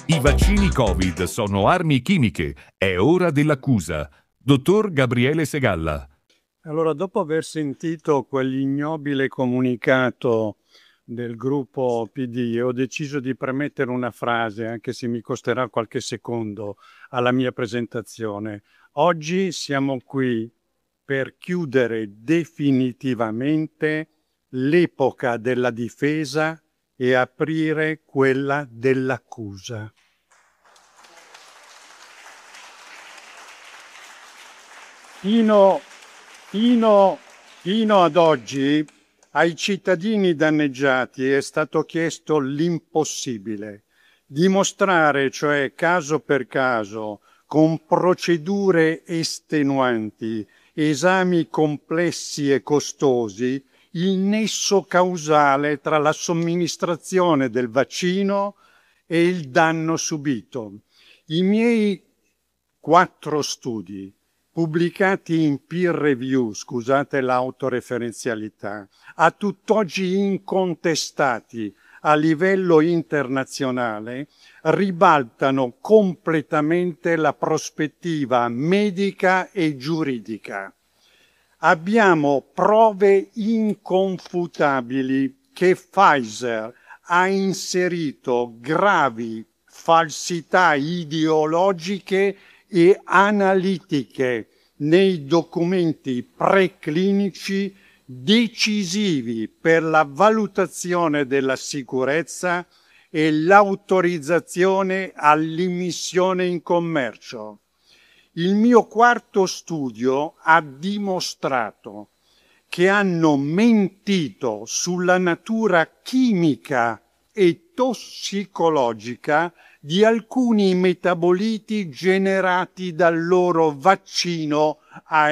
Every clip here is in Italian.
I vaccini Covid sono armi chimiche. È ora dell'accusa. Dottor Gabriele Segalla. Allora, dopo aver sentito quell'ignobile comunicato del gruppo PD, ho deciso di premettere una frase, anche se mi costerà qualche secondo, alla mia presentazione. Oggi siamo qui per chiudere definitivamente l'epoca della difesa e aprire quella dell'accusa. Fino ad oggi ai cittadini danneggiati è stato chiesto l'impossibile, dimostrare, cioè caso per caso, con procedure estenuanti, esami complessi e costosi, il nesso causale tra la somministrazione del vaccino e il danno subito. I miei 4 studi, pubblicati in peer review, scusate l'autoreferenzialità, a tutt'oggi incontestati a livello internazionale, ribaltano completamente la prospettiva medica e giuridica. Abbiamo prove inconfutabili che Pfizer ha inserito gravi falsità ideologiche e analitiche nei documenti preclinici decisivi per la valutazione della sicurezza e l'autorizzazione all'immissione in commercio. Il mio 4º studio ha dimostrato che hanno mentito sulla natura chimica e tossicologica di alcuni metaboliti generati dal loro vaccino a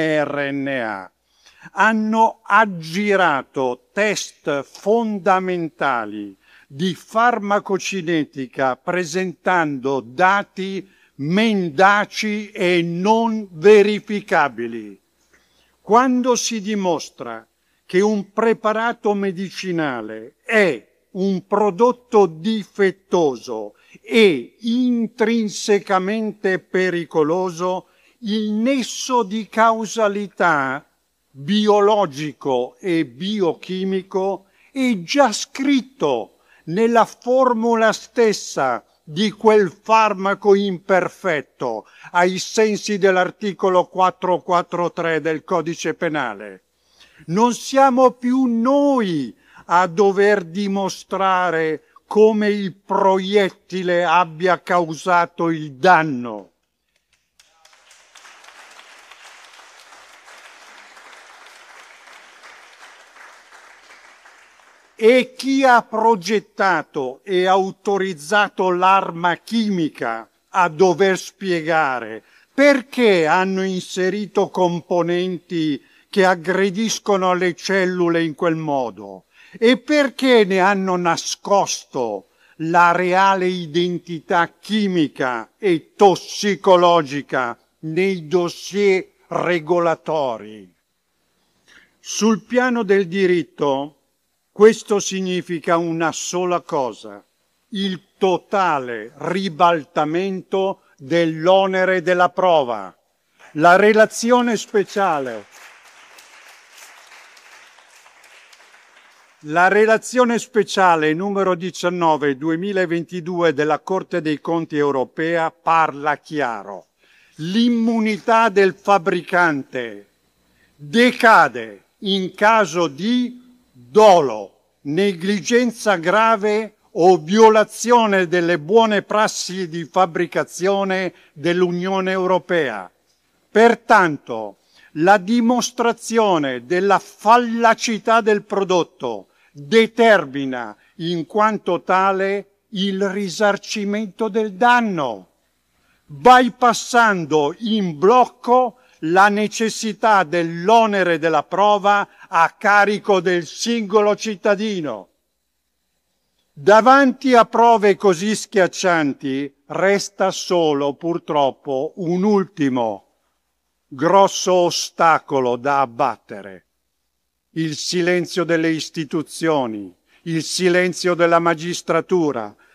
mRNA. Hanno aggirato test fondamentali di farmacocinetica presentando dati mendaci e non verificabili. Quando si dimostra che un preparato medicinale è un prodotto difettoso e intrinsecamente pericoloso, il nesso di causalità biologico e biochimico è già scritto nella formula stessa di quel farmaco imperfetto, ai sensi dell'articolo 443 del Codice Penale. Non siamo più noi a dover dimostrare come il proiettile abbia causato il danno. E chi ha progettato e autorizzato l'arma chimica a dover spiegare perché hanno inserito componenti che aggrediscono le cellule in quel modo e perché ne hanno nascosto la reale identità chimica e tossicologica nei dossier regolatori. Sul piano del diritto, questo significa una sola cosa: il totale ribaltamento dell'onere della prova. La relazione speciale numero 19 2022 della Corte dei Conti europea parla chiaro. L'immunità del fabbricante decade in caso di dolo, negligenza grave o violazione delle buone prassi di fabbricazione dell'Unione Europea. Pertanto, la dimostrazione della fallacità del prodotto determina in quanto tale il risarcimento del danno, bypassando in blocco la necessità dell'onere della prova a carico del singolo cittadino. Davanti a prove così schiaccianti resta solo, purtroppo, un ultimo grosso ostacolo da abbattere: il silenzio delle istituzioni, il silenzio della magistratura,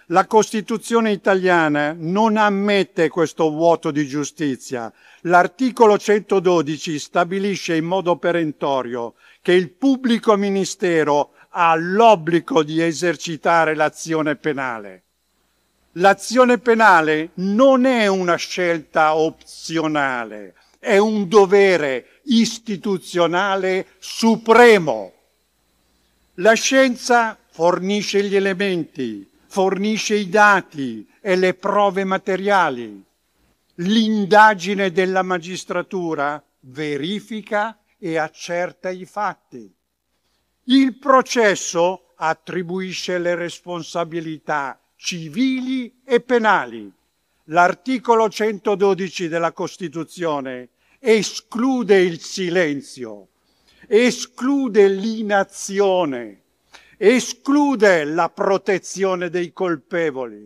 La Costituzione italiana non ammette questo vuoto di giustizia. L'articolo 112 stabilisce in modo perentorio che il pubblico ministero ha l'obbligo di esercitare l'azione penale. L'azione penale non è una scelta opzionale, è un dovere istituzionale supremo. La scienza fornisce gli elementi, fornisce i dati e le prove materiali. L'indagine della magistratura verifica e accerta i fatti. Il processo attribuisce le responsabilità civili e penali. L'articolo 112 della Costituzione esclude il silenzio, esclude l'inazione, esclude la protezione dei colpevoli.